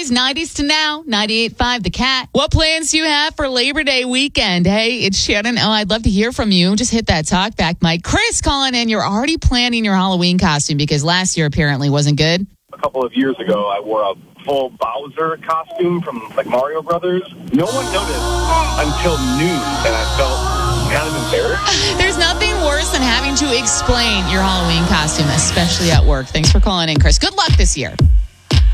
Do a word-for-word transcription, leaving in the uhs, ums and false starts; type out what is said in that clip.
guys. nineties to now. ninety-eight point five The Cat. What plans do you have for Labor Day weekend? Hey, it's Shannon. Oh, I'd love to hear from you. Just hit that talk back mic. Chris calling in. You're already planning your Halloween costume because last year apparently wasn't good. A couple of years ago, I wore a full Bowser costume from like Mario Brothers. No one noticed until noon, and I felt kind of embarrassed. There's nothing worse than having to explain your Halloween costume, especially at work. Thanks for calling in, Chris. Good luck this year.